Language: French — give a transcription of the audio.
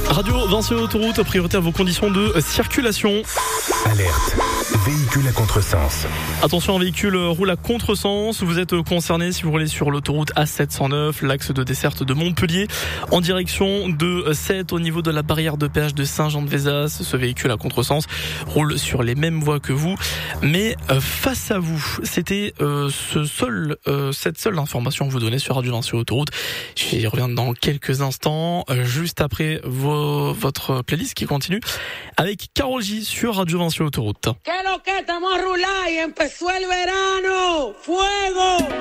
Radio Vinci Autoroute, priorité à vos conditions de circulation. Alerte. Véhicule à contresens. Attention, un véhicule roule à contresens. Vous êtes concerné si vous roulez sur l'autoroute A709, l'axe de desserte de Montpellier, en direction de Sète, au niveau de la barrière de péage de Saint-Jean-de-Vézas. Ce véhicule à contresens roule sur les mêmes voies que vous, mais face à vous. C'était cette seule information que vous donnez sur Radio Vinci Autoroute. J'y reviens dans quelques instants, juste après votre playlist qui continue avec Karol J sur Radio Vinci Autoroute. ¿Qué lo que estamos a rular y empezó el verano? ¡Fuego!